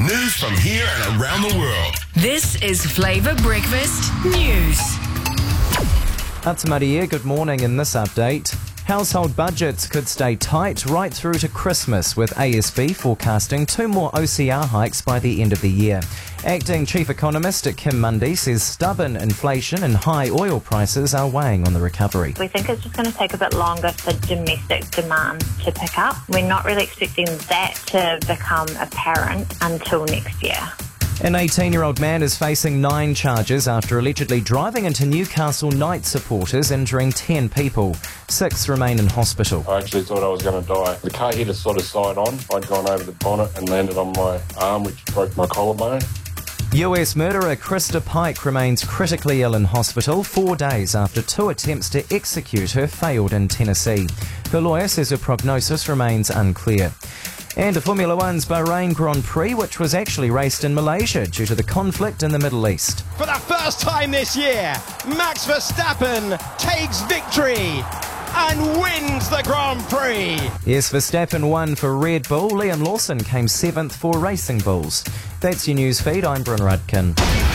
News from here and around the world. This is Flavour Breakfast News. Atamaria, good morning. In this update, household budgets could stay tight right through to Christmas, with ASB forecasting 2 more OCR hikes by the end of the year. Acting Chief Economist Kim Mundy says stubborn inflation and high oil prices are weighing on the recovery. We think it's just going to take a bit longer for domestic demand to pick up. We're not really expecting that to become apparent until next year. An 18-year-old man is facing 9 charges after allegedly driving into Newcastle Knights supporters, injuring 10 people. 6 remain in hospital. I actually thought I was going to die. The car hit us sort of side on. I'd gone over the bonnet and landed on my arm, which broke my collarbone. US murderer Krista Pike remains critically ill in hospital 4 days after 2 attempts to execute her failed in Tennessee. Her lawyer says her prognosis remains unclear. And a Formula One's Bahrain Grand Prix, which was actually raced in Malaysia due to the conflict in the Middle East. For the first time this year, Max Verstappen takes victory and wins the Grand Prix. Yes, Verstappen won for Red Bull. Liam Lawson came 7th for Racing Bulls. That's your news feed. I'm Bryn Rudkin.